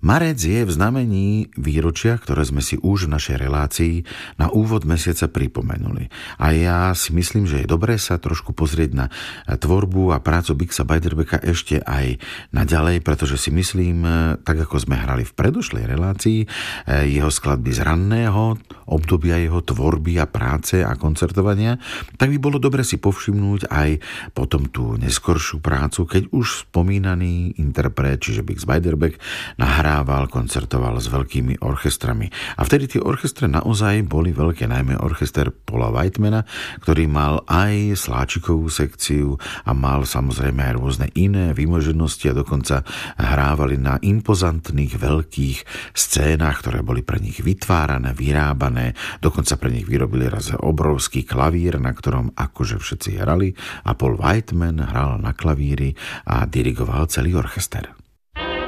Marec je v znamení výročia, ktoré sme si už v našej relácii na úvod mesiaca pripomenuli. A ja si myslím, že je dobré sa trošku pozrieť na tvorbu a prácu Bixa Beiderbecka ešte aj naďalej, pretože si myslím, tak ako sme hrali v predošlej relácii, jeho skladby z ranného obdobia jeho tvorby a práce a koncertovania, tak by bolo dobre si povšimnúť aj potom tú neskoršiu prácu, keď už spomínaný interpret, čiže Bix Beiderbecke, nahrával, koncertoval s veľkými orchestrami. A vtedy tie orchestre naozaj boli veľké, najmä orchester Paula Whitemana, ktorý mal aj sláčikovú sekciu a mal samozrejme aj rôzne iné výmoženosti a dokonca hrávali na impozantných veľkých scénach, ktoré boli pre nich vytvárané, vyrábané. Dokonca pre nich vyrobili raz obrovský klavír, na ktorom akože všetci hrali a Paul Whiteman hral na klavíri a dirigoval celý orchester.